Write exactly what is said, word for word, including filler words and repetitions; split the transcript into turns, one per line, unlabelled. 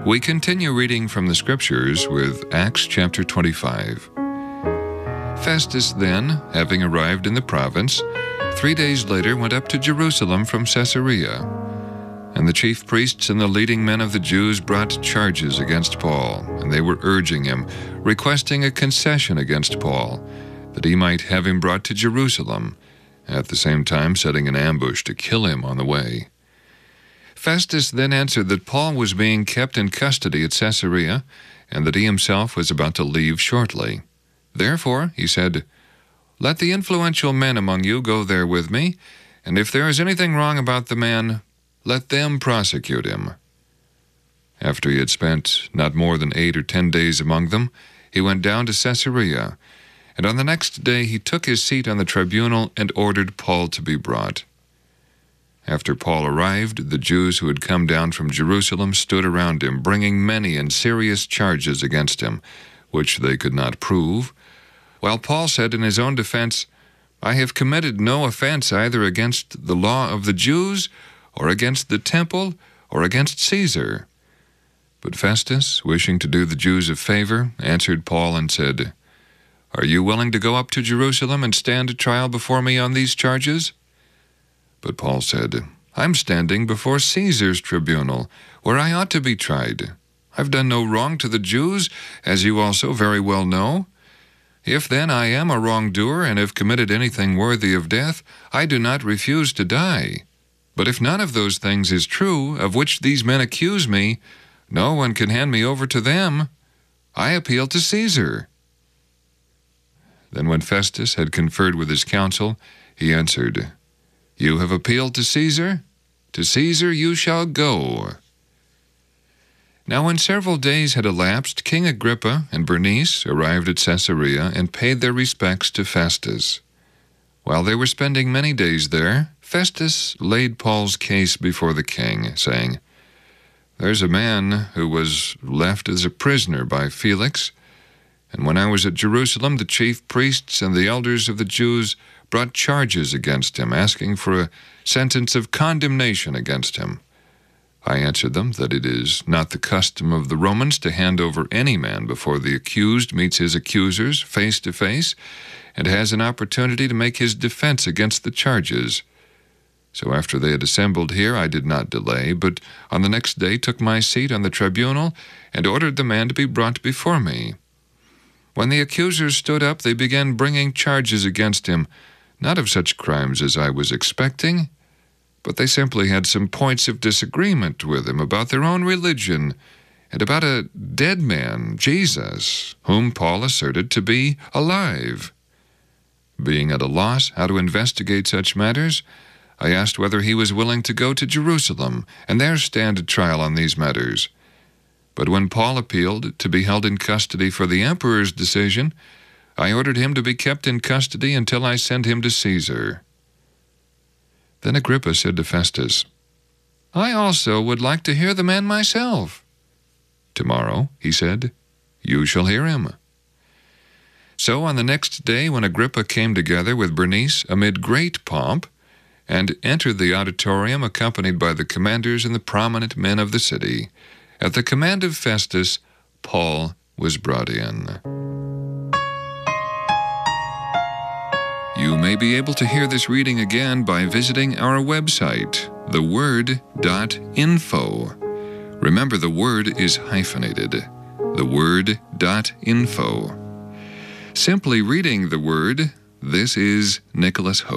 We continue reading from the Scriptures with Acts chapter twenty-five. Festus then, having arrived in the province, three days later went up to Jerusalem from Caesarea. And the chief priests and the leading men of the Jews brought charges against Paul, and they were urging him, requesting a concession against Paul, that he might have him brought to Jerusalem, at the same time setting an ambush to kill him on the way. Festus then answered that Paul was being kept in custody at Caesarea, and that he himself was about to leave shortly. Therefore, he said, "Let the influential men among you go there with me, and if there is anything wrong about the man, let them prosecute him." After he had spent not more than eight or ten days among them, he went down to Caesarea, and on the next day he took his seat on the tribunal and ordered Paul to be brought. After Paul arrived, the Jews who had come down from Jerusalem stood around him, bringing many and serious charges against him, which they could not prove, while Paul said in his own defense, "I have committed no offense either against the law of the Jews, or against the temple, or against Caesar." But Festus, wishing to do the Jews a favor, answered Paul and said, "Are you willing to go up to Jerusalem and stand trial before me on these charges?" But Paul said, "I'm standing before Caesar's tribunal, where I ought to be tried. I've done no wrong to the Jews, as you also very well know. If then I am a wrongdoer and have committed anything worthy of death, I do not refuse to die. But if none of those things is true, of which these men accuse me, no one can hand me over to them. I appeal to Caesar." Then when Festus had conferred with his council, he answered, "You have appealed to Caesar? To Caesar you shall go." Now when several days had elapsed, King Agrippa and Bernice arrived at Caesarea and paid their respects to Festus. While they were spending many days there, Festus laid Paul's case before the king, saying, "There's a man who was left as a prisoner by Felix, and when I was at Jerusalem, the chief priests and the elders of the Jews brought charges against him, asking for a sentence of condemnation against him. I answered them that it is not the custom of the Romans to hand over any man before the accused meets his accusers face to face and has an opportunity to make his defense against the charges. So after they had assembled here, I did not delay, but on the next day took my seat on the tribunal and ordered the man to be brought before me. When the accusers stood up, they began bringing charges against him, not of such crimes as I was expecting, but they simply had some points of disagreement with him about their own religion and about a dead man, Jesus, whom Paul asserted to be alive. Being at a loss how to investigate such matters, I asked whether he was willing to go to Jerusalem and there stand a trial on these matters. But when Paul appealed to be held in custody for the emperor's decision, I ordered him to be kept in custody until I send him to Caesar." Then Agrippa said to Festus, "I also would like to hear the man myself." "Tomorrow," he said, "you shall hear him." So on the next day, when Agrippa came together with Bernice amid great pomp, and entered the auditorium accompanied by the commanders and the prominent men of the city, at the command of Festus, Paul was brought in. You may be able to hear this reading again by visiting our website, the word dot info. Remember, the word is hyphenated, the word dot info. Simply reading the word, this is Nicholas Hope.